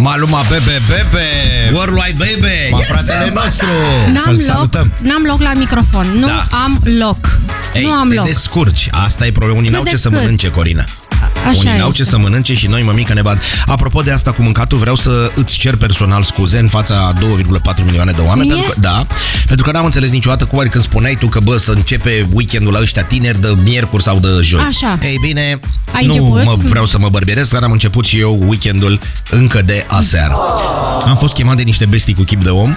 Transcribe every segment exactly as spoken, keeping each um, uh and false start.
Maluma Bebe Bebe, Worldwide Bebe, yes, fratele nostru. N-am loc, n-am loc la microfon, nu da. am loc. Ei, nu am te loc. descurci, asta e problema. Unii n-au ce să mănânce, Corina. Așa Unii n-au ce să mănânce și noi, mămică, ne bat. Apropo de asta cu mâncatul, vreau să îți cer personal scuze în fața a două virgulă patru milioane de oameni. Pentru că, da, pentru că n-am înțeles niciodată cum adică când spuneai tu că, bă, să începe weekendul la ăștia tineri de miercuri sau de joi. Așa. Ei bine, Ai nu început? mă vreau să mă bărbieresc, dar am început și eu weekendul încă de aseară. Am fost chemat de niște bestii cu chip de om.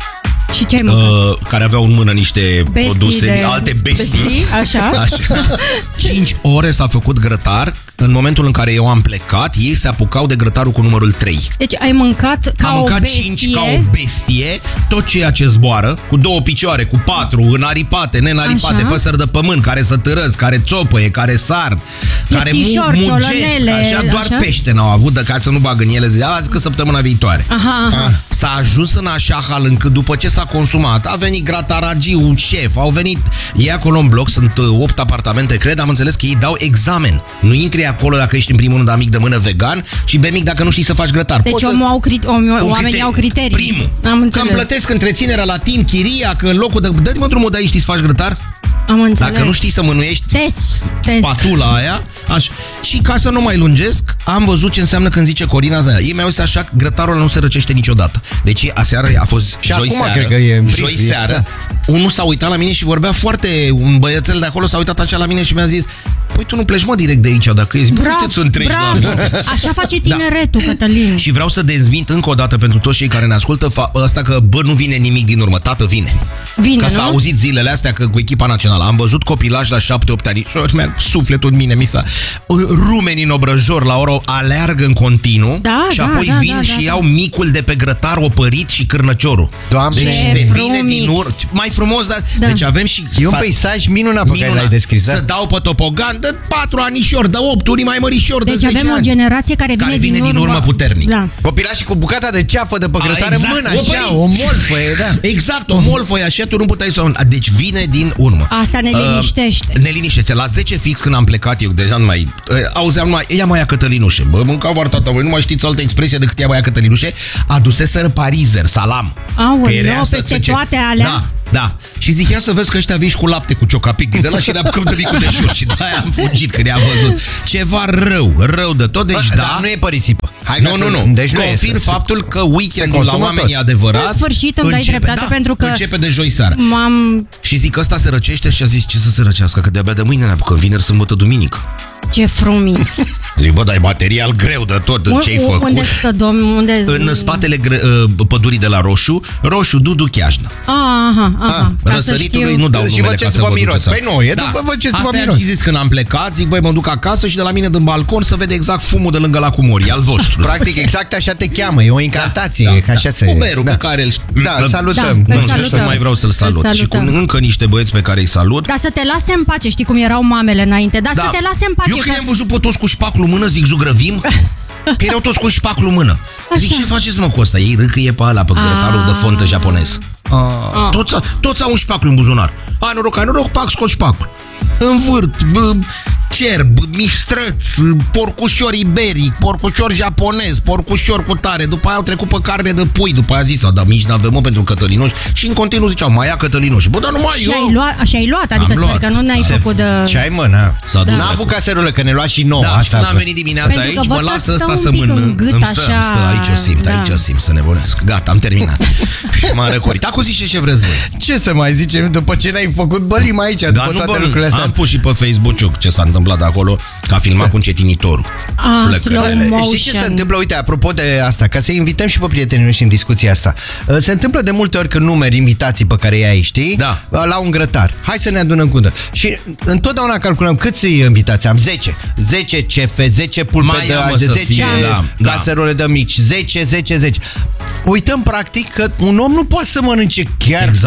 Și ce ai mâncat? Uh, care aveau în mână niște bestii produse, de... alte bestii. bestii. Așa. Așa. Cinci ore s-a făcut grătar. În momentul în care eu am plecat, ei se apucau de grătarul cu numărul trei. Deci ai mâncat ca am o mâncat bestie. cinci ca o bestie, tot ceea ce zboară, cu două picioare, cu patru, înaripate, nenaripate, așa. Păsări de pământ, care să târăsc, care țopăie, care sar, care Ieptișori, mugesc, ciolănele, așa, doar așa? pește n-au avut, de ca să nu bagă în ele. Zi, azi că săptămâna viitoare. Aha, aha. S-a ajuns în așa hal încât după ce s-a consumat, a venit grataragiu, șef, au venit, ei acolo în bloc, sunt opt apartamente, cred, am înțeles că ei dau examen. Nu intri acolo dacă ești în primul rând amic de mână vegan și be mic dacă nu știi să faci grătar. Deci Poți omul să... au crit... om, oamenii criterii. au criterii. Primul, am că îmi plătesc întreținerea la timp, chiria, că în locul de... Dă-mi drumul de aici, știi să faci grătar? Am înțeles. Dacă nu știi să mânuiești test, test. spatula aia, așa. Și ca să nu mai lungesc, am văzut ce înseamnă când zice Corina Zaia. Ei mi-au zis așa că grătarul nu se răcește niciodată. Deci aseară a fost și joi acum seară. Cred că e joi seară. Da. Unul s-a uitat la mine și vorbea foarte... Un băiețel de acolo s-a uitat așa la mine și mi-a zis: păi tu nu pleci, mă, direct de aici, dacă ești. Bravo, să întregi la mine. Așa face tineretul, da. Cătălin. Și vreau să dezmint încă o dată pentru toți cei care ne ascultă asta că, bă, nu vine nimic din urmă. Tată, vine. Vine, Ca nu? s-a auzit zilele astea că cu echipa națională am văzut copilaj la șapte opt ani și mi-a sufletul în mine, mi s-a... Rumenii în obrăjor la ora aleargă în continuu, da, și da, apoi da, vin da, și da, iau da. micul de pe grătar opărit și cârnăciorul. Doamne, deci se vine din ur... Mai frumos, dar... Da. Deci avem și... E un peisaj minunat pe care l-ai descris, da? Să dau pe topogan de patru anișori, de opt, unii mai mărișori, deci de zece avem ani. o generație care vine, care vine din, din urmă, urmă puternic. Da. Copilașii cu bucata de ceafă de pe grătare exact. în mână, așa, o molfă, da. Exact, o molfă, așa, tu nu puteai să o... Deci vine din urmă. Asta ne liniștește. Uh, ne liniștește. La zece fix când am plecat eu, deja nu mai... Uh, auzeam numai, ia mai ia Cătălinușe. Bă, mânca var tata, voi nu mai știți altă expresie decât ia mai ia Cătălinușe. Aduseseră parizer, salam. Aoleu, peste toate alea? Da. Da. Și zic, ia să vezi că ăștia vii și cu lapte, cu ciocapic. De la și de-a de micul de jur. Și de-aia am fugit când i-am văzut. Ceva rău, rău de tot. Deci, Bă, da. Dar nu e părăsipă. Hai nu, nu, nu. Deci confirm nu faptul că weekendul la oamenii adevărați în sfârșit îmi dai dreptate, da, pentru că începe de joi seara. M-am... Și zic, ăsta se răcește și a zis, ce să se răcească? Că de-abia de mâine ne apucăm, vineri, sâmbătă, duminică. Ce frumos. Zic, bă, dai material greu de tot, U- ce-ai făcut? Unde stă, domn? Unde... În spatele uh, pădurii de la Roșu, Roșu, Dudu, Chiajnă. Aha, aha. Ah, răsăritului nu dau și numele vă ce ca să vă vă miros. duceți. Păi nu, e da. după vă ce Asta vă am miros. și zis când am plecat, zic, băi, mă duc acasă și de la mine din balcon să vede exact fumul de lângă lacul Mori, al vostru. Practic exact așa te cheamă, e o incantație, da, că așa da. se... Uberul da. pe care îl... Da, salutăm. Da, nu îl știu, salutăm. mai vreau să-l salut. Îl Și cu salutăm. încă niște băieți pe care îi salut. Dar să te lase în pace, știi cum erau mamele înainte, dar Da. să te lase în pace. Eu când că... i-am văzut pe toți cu șpacul în mână, zic, zugrăvim, că erau toți cu șpacul în mână. Zic, Așa. ce faceți, mă, cu ăsta? Ei râcâie pe ăla, pe grătarul de fontă japonez. Ah. Toți, toți au un șpacul în buzunar. Ai noroc, ai noroc, pac, scot șpacul. Învârt, bă, cerb, mistreț, porcușor iberic, porcușor japonez, porcușor cu tare. După aia au trecut pe carne de pui. După aia zis, dar mici n-avem, mă, pentru Cătălinuș. Și în continuu ziceau, mai ia Cătălinuș. Bă, dar nu mai Și eu. ai luat, și ai luat, adică Am sper luat. că nu ne-ai Se- făcut de... Și ai mână. S-a dus. N-a avut caserulă, că ne lua și nouă. Da, și asta când am pe- venit dimineața Pentru că aici, văd mă că lasă stă ăsta un să pic în mănânc. gât, Îmi stă, îmi așa, stă, aici o simt, da. aici o simt, să nebunesc. Gata, am terminat. Și m-am răcorit. Acum ziceți ce vreți voi. Ce să mai zicem după ce ne-ai făcut bălim aici, după Dar nu toate bă, lucrurile astea? am pus și pe Facebook ce s-a întâmplat de acolo, că a filmat cu încetinitorul. Ah, slow motion. Știi ce se întâmplă? Uite, apropo de asta, ca să invităm și pe prietenii noștri în discuția asta. Se întâmplă de multe ori când numeri invitații pe care i-ai, știi? Da. La un grătar. Hai să ne adunăm cu dă. Și întotdeauna calculăm câți invitații am. zece. zece cefe, zece pulpe Mai de ia, mă, azi, să zece fie, da, da. caserole de mici, zece, zece, zece. Uităm practic că un om nu poate să mănânce chiar Exact.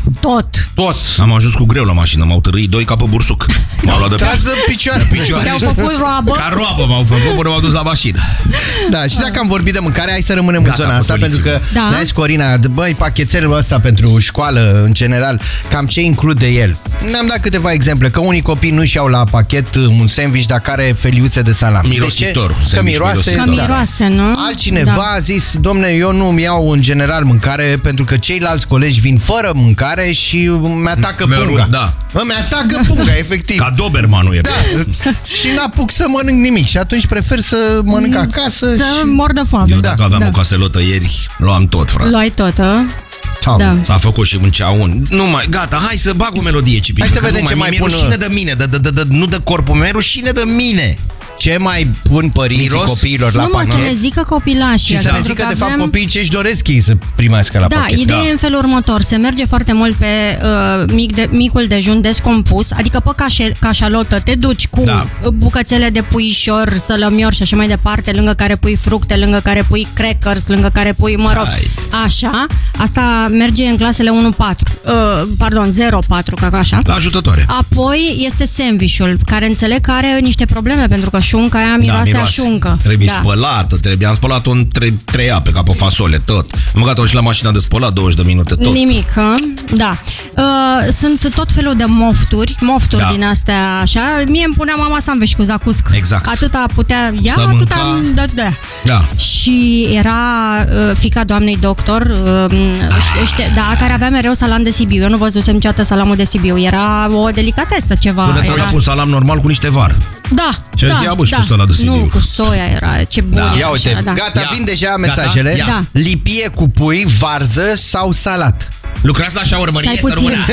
Tot. Tot. Am ajuns cu greu la mașină, m-au târâit doi ca pe bursuc. M-au luat de Tras de picioare. Te-au făcut roabă. Ca roabă m-au făcut până m-au dus la mașină. Da, și dacă am vorbit de mâncare, hai să rămânem Gata, în zona asta, pentru că da. ne-a zis Corina, băi, pachetelul ăsta pentru școală, în general, cam ce include el? Ne-am dat câteva exemple, că unii copii nu-și iau la pachet un sandwich, dar care feliuțe de salam. Mirositor. Că miroase, Că miroase, nu? Altcineva Da. a zis, domne, eu nu-mi iau în general mâncare pentru că ceilalți colegi vin fără mâncare și îmi atacă Mi-au punga. rupt, da. Îmi atacă punga, efectiv. Ca Dobermanul e. Da. Și n-apuc să mănânc nimic și atunci prefer să mănânc acasă. Să și... mor de foame. Eu dacă da. aveam da. o caselotă ieri, luam tot, frate. Luai tot, a? Sau, Da. S-a făcut și mâncea un. Nu mai, gata, hai să bag o melodie, Cipi. Hai să vedem nu ce mai mi-e pun- rușine de mine, de, de, de, de, nu de corpul meu, e rușine de mine. Ce mai pun părinții Miros? copiilor la Nu mă, să pachet? ne zică copilașii. Și să ne pentru zică, că de fapt, avem- copiii ce-și doresc ei să primească la Da, pachet. ideea da. e în felul următor. Se merge foarte mult pe uh, mic de, micul dejun descompus, adică pe cașe, cașalotă te duci cu Da. bucățele de puișor, sălămior și așa mai departe, lângă care pui fructe, lângă care pui crackers, lângă care pui, mă rog, Hai. așa. Asta merge în clasele unu patru, uh, pardon, zero patru, ca așa. La ajutătoare. Apoi este sandwich-ul, care înțeleg că are niște probleme, pentru că șunca aia miroase a șuncă. Trebuie Da. spălată, trebuie. Am spălat-o în trei, trei ape, ca pe fasole, tot. Am băgat-o și la mașina de spălat, douăzeci de minute, tot. Nimic, hă? Da. Uh, sunt tot felul de mofturi, mofturi Da. din astea, așa. Mie îmi punea mama sandwich cu zacusc. Exact. Atâta putea ea, Să atâta mânca. îmi dădea. Da. Și era uh, fiica doamnei doctor, uh, știe, da, care avea mereu salam de Sibiu. Eu nu văzusem niciodată salamul de Sibiu. Era o delicatesă ceva. Până ți-au era... dat un salam normal cu niște var. Da, Ce da, zi, abă, și da. cu ăsta de Sibiu. Nu, cu soia era, ce bun Da. era, Ia uite, așa, da. gata, Ia. vin deja Gata? mesajele. Ia. Da. Lipie cu pui, varză sau salat? Lucrați la șaurmărie, Stai să puțin, rămână.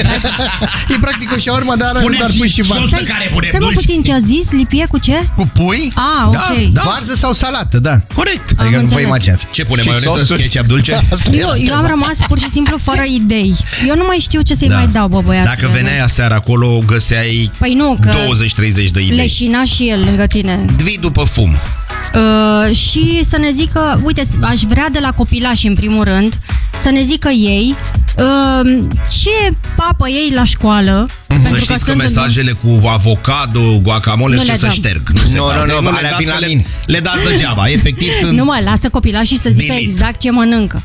E practic o șaurma, dar are Punem doar pui și varză. sos pe care punem Stai mă dulci. puțin, ce a zis? Lipie cu ce? Cu pui? Ah, ok. Da, Da. varză sau salată, da. Corect. Am Adică nu vă înțeles. imaginați. Ce pune, Și maioneză, sosuri? ketchup dulce? Asta Eu, era eu am rămas pur și simplu fără idei. Eu nu mai știu ce să-i Da. mai dau, bă, băiatule. Dacă veneai aseară acolo, găseai Păi nu, că douăzeci treizeci de idei. leșina și el lângă tine. Vii după fum. Uh, și să ne zică, uite, aș vrea de la copilași în primul rând, să ne zică ei uh, ce papă ei la școală. Să știți că mesajele cu avocado, guacamole, Nu ce le să dăm. șterg. Nu, se nu, dau. nu, le alea dați vin că la le, mine. le dați degeaba. Efectiv sunt... Nu mă, lasă copilașii să zică Delete. exact ce mănâncă.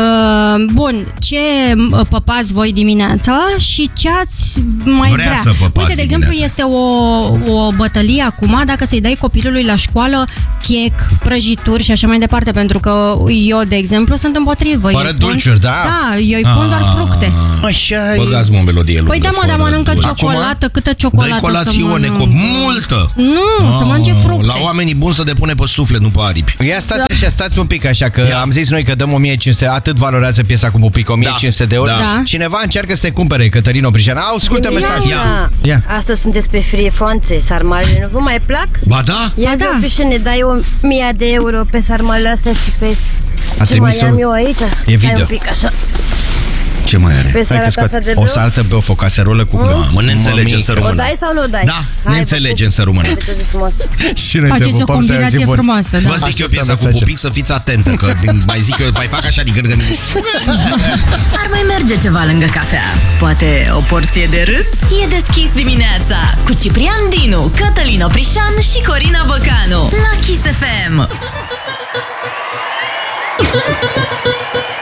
Uh, bun, ce uh, păpați voi dimineața și ce ați mai Vrea vrea. să păpați Uite, de exemplu, dimineața. este o, o bătălie acum dacă să-i dai copilului la școală chec, prăjituri și așa mai departe, pentru că eu, de exemplu, sunt împotrivă. Fără Eu îi pun- dulciuri, da? Da, eu îi pun doar fructe. Așa e. Băgați-mă o melodie lungă. Păi da, mă, dar fără mănâncă dulce. ciocolată, câtă Dă-i ciocolată să colațiune cu mănâncă? multă. Nu, să mănânce fructe. La oamenii buni să depune pe suflet, nu pe aripi. Ia stați așa, stați un pic așa, că Ia. am zis noi că dăm o mie cinci sute, atât valorează piesa cu pupic, o mie cinci sute de euro. Da. Cineva încearcă să te cumpere, Cătălin Oprișan. Ascultă mesajul. Ia. Ia. Astăzi sunteți pe frie fonțe, sarmalele nu vă mai plac? Ba da? Ia Ba da. da. Oprișan, ne dai o mie de euro pe sarmalele astea și pe... A ce mai trimis-o- am eu aici? E video. Hai un pic așa. Ce mai are? Pe Hai salata că asta scot de o bău. saltă pe o caserolă cu... Da, mă, ne înțelegem să O rămână. dai sau nu o dai? Da, ne înțelegem să rămână. Uite ce frumos. Și noi te Faceți o pupăm să ai combinație zi bună. frumoasă, da. Vă zic eu Așteptăm piesa cu mesaje. pupic să fiți atentă, că din, mai zic eu, mai fac așa din gând, gând. Ar mai merge ceva lângă cafea. Poate o porție de râs? E deschis dimineața cu Ciprian Dinu, Cătălin Oprișan și Corina Băcanu la Kiss F M.